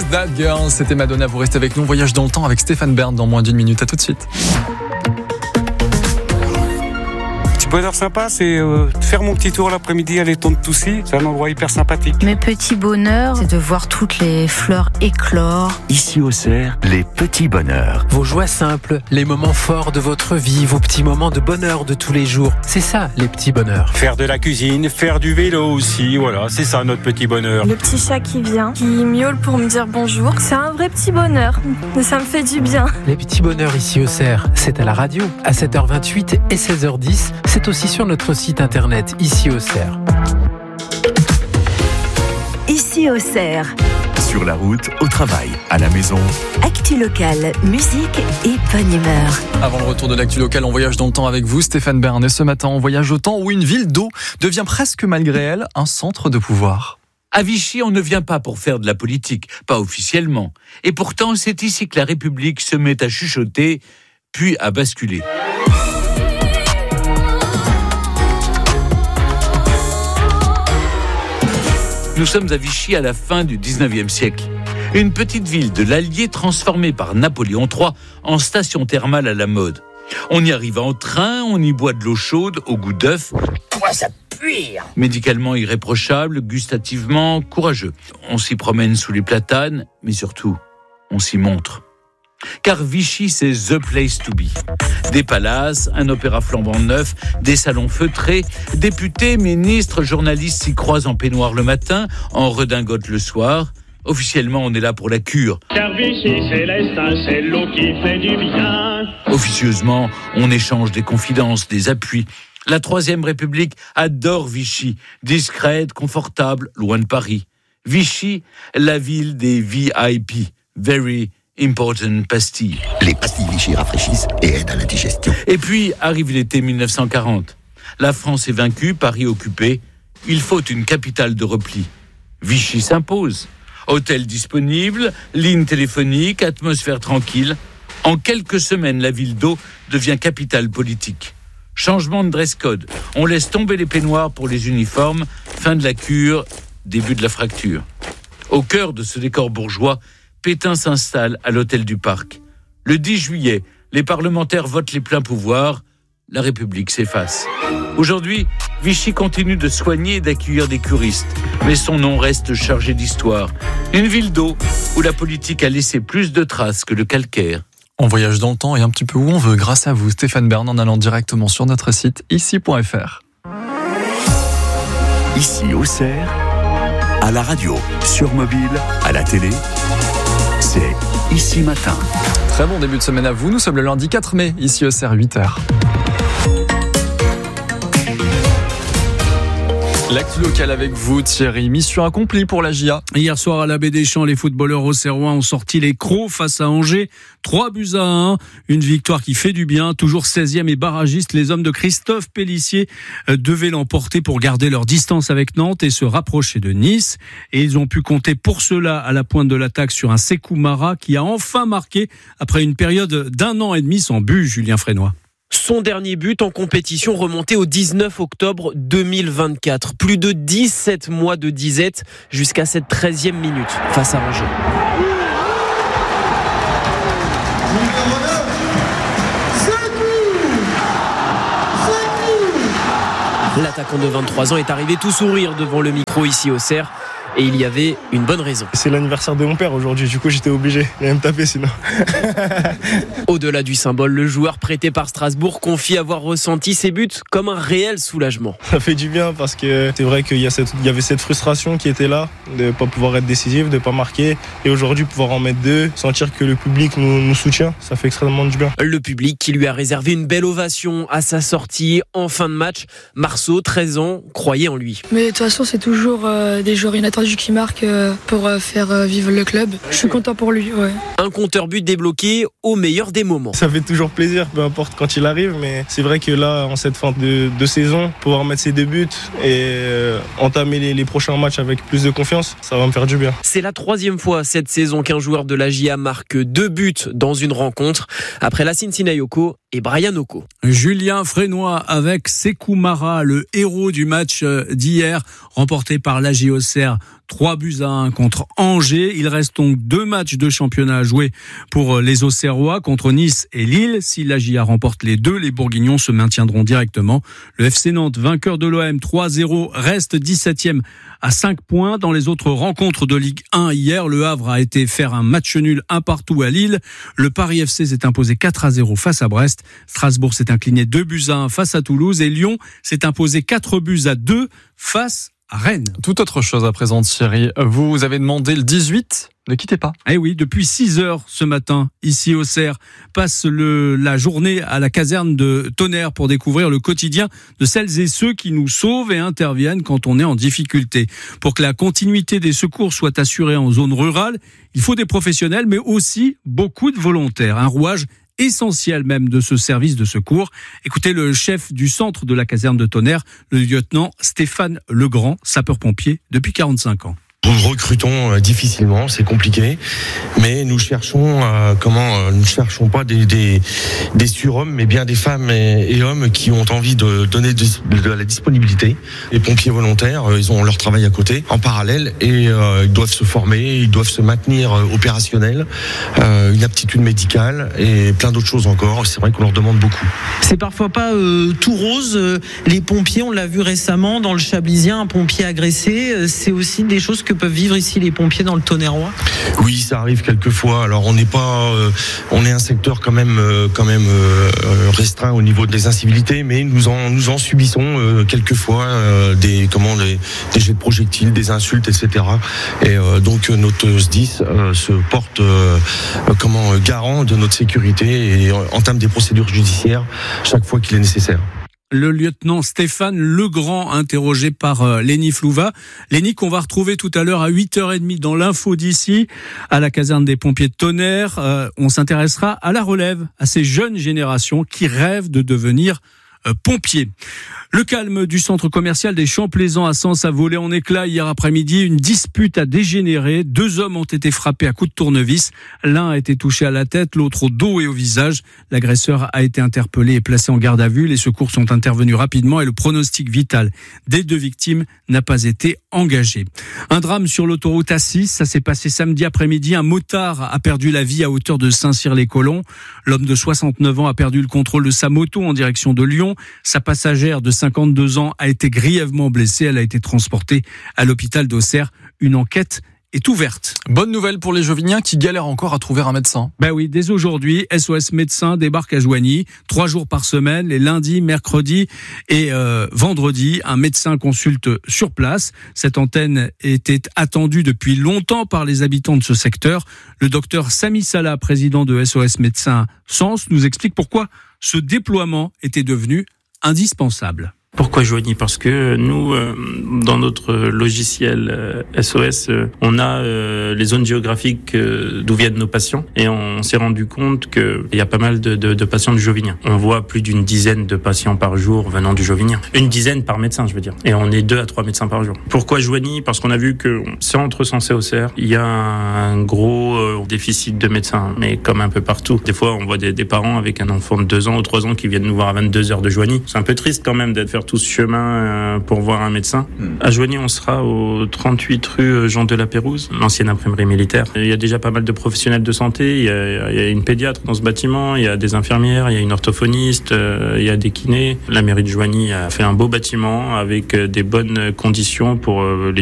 With That Girl, c'était Madonna. Vous restez avec nous. On voyage dans le temps avec Stéphane Bern dans moins d'une minute. À tout de suite. Bonheur sympa, c'est faire mon petit tour l'après-midi à l'étang de Toussy. C'est un endroit hyper sympathique. Mes petits bonheurs, c'est de voir toutes les fleurs éclore. Ici au Cerf, les petits bonheurs. Vos joies simples, les moments forts de votre vie, vos petits moments de bonheur de tous les jours. C'est ça, les petits bonheurs. Faire de la cuisine, faire du vélo aussi, voilà, c'est ça notre petit bonheur. Le petit chat qui vient, qui miaule pour me dire bonjour, c'est un vrai petit bonheur. Ça me fait du bien. Les petits bonheurs ici au Cerf, c'est à la radio, à 7h28 et 16h10. C'est aussi sur notre site internet, ici au Cerf. Ici au Cerf. Sur la route, au travail, à la maison. Actu locale, musique et bonne humeur. Avant le retour de l'actu locale, on voyage dans le temps avec vous, Stéphane Bern. Et ce matin, on voyage au temps où une ville d'eau devient presque malgré elle un centre de pouvoir. À Vichy, on ne vient pas pour faire de la politique, pas officiellement. Et pourtant, c'est ici que la République se met à chuchoter, puis à basculer. Nous sommes à Vichy à la fin du 19e siècle. Une petite ville de l'Allier transformée par Napoléon III en station thermale à la mode. On y arrive en train, on y boit de l'eau chaude au goût d'œuf. Quoi, ça pue! Médicalement irréprochable, gustativement courageux. On s'y promène sous les platanes, mais surtout, on s'y montre. Car Vichy, c'est the place to be. Des palaces, un opéra flambant neuf, des salons feutrés, députés, ministres, journalistes s'y croisent en peignoir le matin, en redingote le soir. Officiellement, on est là pour la cure. Car Vichy, c'est l'estin, c'est l'eau qui fait du bien. Officieusement, on échange des confidences, des appuis. La Troisième République adore Vichy, discrète, confortable, loin de Paris. Vichy, la ville des VIP, very important pastilles. Les pastilles Vichy rafraîchissent et aident à la digestion. Et puis arrive l'été 1940. La France est vaincue, Paris occupé. Il faut une capitale de repli. Vichy s'impose. Hôtel disponible, ligne téléphonique, atmosphère tranquille. En quelques semaines, la ville d'eau devient capitale politique. Changement de dress code. On laisse tomber les peignoirs pour les uniformes. Fin de la cure, début de la fracture. Au cœur de ce décor bourgeois, Pétain s'installe à l'hôtel du Parc. Le 10 juillet, les parlementaires votent les pleins pouvoirs. La République s'efface. Aujourd'hui, Vichy continue de soigner et d'accueillir des curistes. Mais son nom reste chargé d'histoire. Une ville d'eau où la politique a laissé plus de traces que le calcaire. On voyage dans le temps et un petit peu où on veut grâce à vous, Stéphane Bern, en allant directement sur notre site ici.fr. Ici au Cerf, à la radio, sur mobile, à la télé, c'est Ici Matin. Très bon début de semaine à vous. Nous sommes le lundi 4 mai, ici au Cerf, 8h. L'actu locale avec vous, Thierry. Mission accomplie pour la GIA. Hier soir à la Baie des Champs, les footballeurs auxerrois ont sorti les crocs face à Angers. 3-1. Une victoire qui fait du bien. Toujours 16e et barragiste, les hommes de Christophe Pélissier devaient l'emporter pour garder leur distance avec Nantes et se rapprocher de Nice. Et ils ont pu compter pour cela à la pointe de l'attaque sur un Sékou Mara qui a enfin marqué après une période d'1 an et demi sans but, Julien Frénois. Son dernier but en compétition remonté au 19 octobre 2024. Plus de 17 mois de disette jusqu'à cette 13e minute face à Angers. L'attaquant de 23 ans est arrivé tout sourire devant le micro ici au Cerf. Et il y avait une bonne raison. C'est l'anniversaire de mon père aujourd'hui, du coup j'étais obligé. Il allait me taper sinon. Au-delà du symbole, le joueur prêté par Strasbourg confie avoir ressenti ses buts comme un réel soulagement. Ça fait du bien parce que c'est vrai qu'il y avait cette frustration qui était là, de ne pas pouvoir être décisif, de ne pas marquer. Et aujourd'hui pouvoir en mettre 2, sentir que le public nous soutient, ça fait extrêmement du bien. Le public qui lui a réservé une belle ovation à sa sortie en fin de match. Marceau, 13 ans, croyait en lui. Mais de toute façon c'est toujours des joueurs inattendus qui marque pour faire vivre le club. Je suis content pour lui, ouais. Un compteur but débloqué au meilleur des moments. Ça fait toujours plaisir, peu importe quand il arrive, mais c'est vrai que là, en cette fin de saison, pouvoir mettre ses 2 buts et entamer les prochains matchs avec plus de confiance, ça va me faire du bien. C'est la 3e fois cette saison qu'un joueur de la GIA marque 2 buts dans une rencontre, après Lassine Sinayoko et Brian Oko. Julien Frénois avec Sékou Mara, le héros du match d'hier, remporté par l'AJ Auxerre 3-1 contre Angers. Il reste donc 2 matchs de championnat à jouer pour les Auxerrois contre Nice et Lille. Si la GIA remporte les 2, les Bourguignons se maintiendront directement. Le FC Nantes, vainqueur de l'OM 3-0, reste 17e à 5 points. Dans les autres rencontres de Ligue 1 hier, le Havre a été faire un match nul 1-1 à Lille. Le Paris FC s'est imposé 4-0 face à Brest. Strasbourg s'est incliné 2-1 face à Toulouse et Lyon s'est imposé 4-2 face à Rennes. Tout autre chose à présent, Thierry. Vous avez demandé le 18. Ne quittez pas. Eh oui, depuis 6h ce matin, ici au Cerf, passe la journée à la caserne de Tonnerre pour découvrir le quotidien de celles et ceux qui nous sauvent et interviennent quand on est en difficulté. Pour que la continuité des secours soit assurée en zone rurale, il faut des professionnels, mais aussi beaucoup de volontaires. Un rouage essentiel même de ce service de secours. Écoutez le chef du centre de la caserne de Tonnerre, le lieutenant Stéphane Legrand, sapeur-pompier depuis 45 ans. Nous recrutons difficilement, c'est compliqué, mais nous cherchons nous cherchons pas des surhommes, mais bien des femmes et hommes qui ont envie de donner de la disponibilité. Les pompiers volontaires, ils ont leur travail à côté, en parallèle, et ils doivent se former, ils doivent se maintenir opérationnels, une aptitude médicale et plein d'autres choses encore. C'est vrai qu'on leur demande beaucoup. C'est parfois pas tout rose. Les pompiers, on l'a vu récemment dans le Chablisien, un pompier agressé. C'est aussi des choses que peuvent vivre ici les pompiers dans le Tonnerrois. Oui, ça arrive quelquefois. Alors on n'est pas, on est un secteur quand même restreint au niveau des incivilités, mais nous en subissons quelquefois des jets de projectiles, des insultes, etc. Et donc notre SDIS se porte garant de notre sécurité et entame des procédures judiciaires chaque fois qu'il est nécessaire. Le lieutenant Stéphane Legrand, interrogé par Lénie Flouva. Lénie qu'on va retrouver tout à l'heure à 8h30 dans l'info d'ici, à la caserne des pompiers de Tonnerre. On s'intéressera à la relève, à ces jeunes générations qui rêvent de devenir pompiers. Le calme du centre commercial des Champs-Plaisants à Sens a volé en éclats hier après-midi. Une dispute a dégénéré. 2 hommes ont été frappés à coups de tournevis. L'un a été touché à la tête, l'autre au dos et au visage. L'agresseur a été interpellé et placé en garde à vue. Les secours sont intervenus rapidement et le pronostic vital des 2 victimes n'a pas été engagé. Un drame sur l'autoroute A6. Ça s'est passé samedi après-midi. Un motard a perdu la vie à hauteur de Saint-Cyr-les-Colons. L'homme de 69 ans a perdu le contrôle de sa moto en direction de Lyon. Sa passagère de 52 ans a été grièvement blessée. Elle a été transportée à l'hôpital d'Auxerre. Une enquête est ouverte. Bonne nouvelle pour les Joviniens qui galèrent encore à trouver un médecin. Ben oui, dès aujourd'hui, SOS Médecins débarque à Joigny, 3 jours par semaine, les lundis, mercredis et vendredis. Un médecin consulte sur place. Cette antenne était attendue depuis longtemps par les habitants de ce secteur. Le docteur Sami Salah, président de SOS Médecins Sens, nous explique pourquoi ce déploiement était devenu indispensable. Pourquoi Joigny ? Parce que nous, dans notre logiciel SOS, on a les zones géographiques d'où viennent nos patients et on s'est rendu compte qu'il y a pas mal de patients du Jovinien. On voit plus d'une dizaine de patients par jour venant du Jovinien. Une dizaine par médecin, je veux dire. Et on est 2 à 3 médecins par jour. Pourquoi Joigny ? Parce qu'on a vu que c'est entre Sens et Auxerre. Il y a un gros déficit de médecins, mais comme un peu partout. Des fois, on voit des parents avec un enfant de 2 ans ou 3 ans qui viennent nous voir à 22h de Joigny. C'est un peu triste quand même d'être faire tout ce chemin pour voir un médecin. À Joigny, on sera au 38 rue Jean de la Pérouse, l'ancienne imprimerie militaire. Il y a déjà pas mal de professionnels de santé. Il y a une pédiatre dans ce bâtiment, il y a des infirmières, il y a une orthophoniste, il y a des kinés. La mairie de Joigny a fait un beau bâtiment avec des bonnes conditions pour les